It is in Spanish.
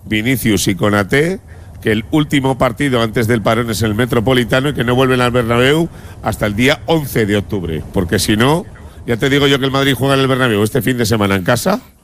Vinicius y Konaté, que el último partido antes del parón es el Metropolitano y que no vuelven al Bernabéu hasta el día 11 de octubre. Porque si no, ya te digo yo que el Madrid juega en el Bernabéu este fin de semana en casa